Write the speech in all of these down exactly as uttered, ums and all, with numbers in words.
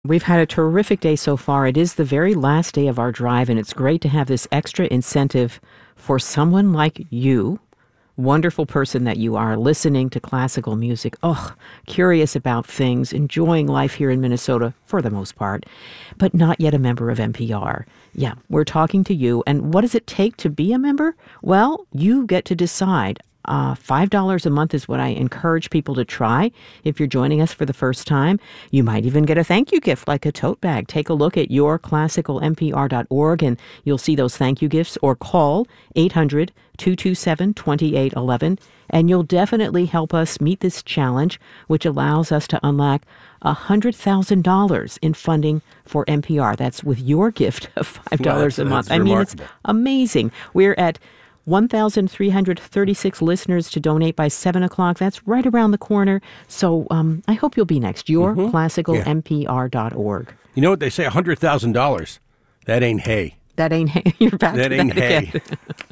We've had a terrific day so far. It is the very last day of our drive, and it's great to have this extra incentive for someone like you, wonderful person that you are, listening to classical music, oh, curious about things, enjoying life here in Minnesota for the most part, but not yet a member of N P R. Yeah, we're talking to you. And what does it take to be a member? Well, you get to decide. Uh, five dollars a month is what I encourage people to try. If you're joining us for the first time, you might even get a thank you gift like a tote bag. Take a look at your classical N P R dot org and you'll see those thank you gifts, or call eight hundred, two two seven, two eight one one and you'll definitely help us meet this challenge, which allows us to unlock one hundred thousand dollars in funding for N P R. That's with your gift of five dollars well, a month. I mean, it's amazing. We're at one thousand three hundred thirty-six listeners to donate by seven o'clock. That's right around the corner. So um, I hope you'll be next. Your mm-hmm. classical yeah. N P R dot org. You know what they say, one hundred thousand dollars. That ain't hay. That ain't hay. You're back that to ain't that hay. again.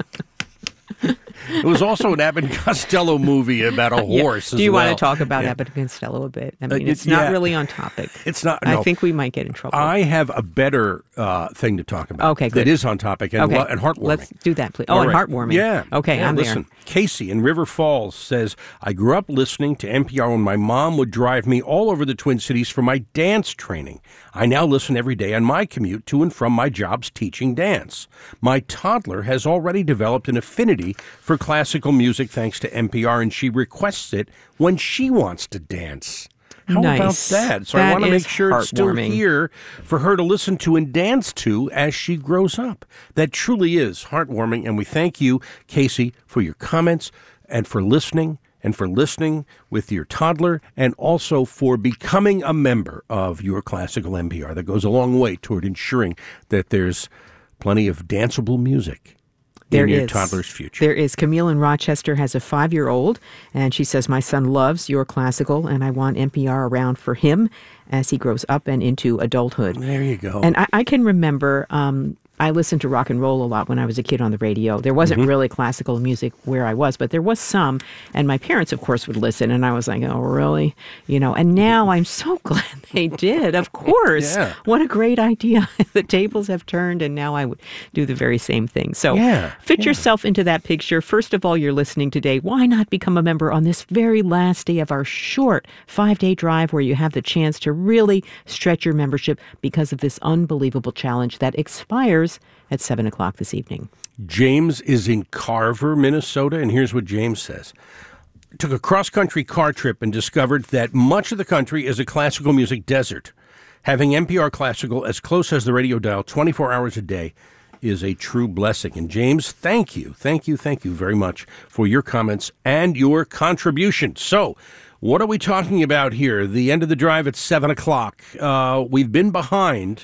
It was also an Abbott and Costello movie about a horse. Yeah. Do you as well. want to talk about yeah. Abbott and Costello a bit? I mean, uh, it's not yeah. really on topic. It's not. I no. think we might get in trouble. I have a better uh, thing to talk about. Okay, good. That is on topic and, okay. lo- and heartwarming. Let's do that, please. Oh, All and right. heartwarming. Yeah. Okay, yeah, I'm listen, there. Casey in River Falls says, I grew up listening to N P R when my mom would drive me all over the Twin Cities for my dance training. I now listen every day on my commute to and from my jobs teaching dance. My toddler has already developed an affinity for classical music thanks to N P R, and she requests it when she wants to dance. How nice. about that? So that I want to make sure it's still heartwarming. here for her to listen to and dance to as she grows up. That truly is heartwarming, and we thank you, Casey, for your comments and for listening and for listening with your toddler, and also for becoming a member of your classical N P R. That goes a long way toward ensuring that there's plenty of danceable music There in your is. toddler's future. There is. Camille in Rochester has a five-year-old, and she says, my son loves your classical, and I want N P R around for him as he grows up and into adulthood. There you go. And I, I can remember, um, I listened to rock and roll a lot when I was a kid on the radio. There wasn't mm-hmm. really classical music where I was, but there was some, and my parents, of course, would listen, and I was like, oh, really? You know, and now I'm so glad they did, of course. Yeah. What a great idea. The tables have turned, and now I would do the very same thing. So yeah. fit yeah. yourself into that picture. First of all, you're listening today. Why not become a member on this very last day of our short five-day drive, where you have the chance to really stretch your membership because of this unbelievable challenge that expires at seven o'clock this evening. James is in Carver, Minnesota, and here's what James says. Took a cross-country car trip and discovered that much of the country is a classical music desert. Having N P R Classical as close as the radio dial twenty-four hours a day is a true blessing. And James, thank you, thank you, thank you very much for your comments and your contribution. So, what are we talking about here? The end of the drive at seven o'clock. Uh, we've been behind.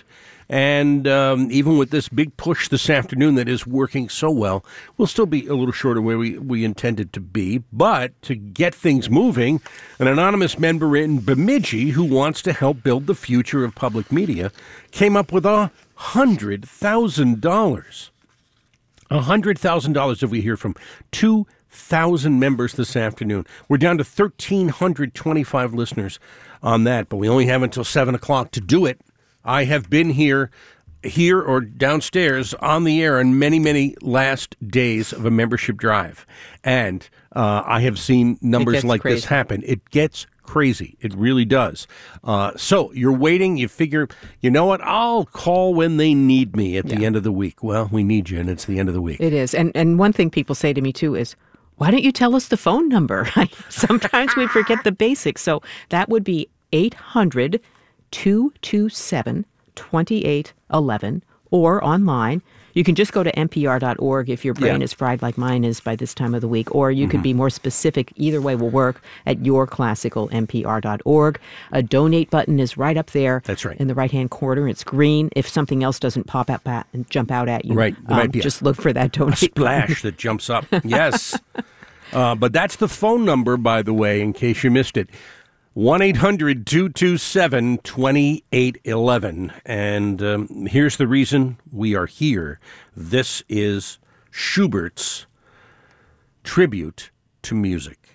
And um, even with this big push this afternoon that is working so well, we'll still be a little short of where we, we intended to be. But to get things moving, an anonymous member in Bemidji who wants to help build the future of public media came up with a hundred thousand dollars. A hundred thousand dollars if we hear from two thousand members this afternoon. We're down to one thousand three hundred twenty-five listeners on that, but we only have until seven o'clock to do it. I have been here, here or downstairs on the air on many, many last days of a membership drive. And uh, I have seen numbers like crazy. this happen. It gets crazy. It really does. Uh, so you're waiting. You figure, you know what? I'll call when they need me at yeah. the end of the week. Well, we need you, and it's the end of the week. It is. And, and one thing people say to me, too, is, why don't you tell us the phone number? Sometimes we forget the basics. So that would be eight hundred, two two seven, two eight one one, or online. You can just go to N P R dot org if your brain yeah. is fried like mine is by this time of the week, or you mm-hmm. could be more specific. Either way will work at your classical N P R dot org. A donate button is right up there. That's right. In the right-hand corner. It's green. If something else doesn't pop up at, and jump out at you, right. um, might be just a, look for that donate a splash that jumps up. Yes. uh, but that's the phone number, by the way, in case you missed it. one eight hundred, two two seven, two eight one one. And um, here's the reason we are here. This is Schubert's tribute to music.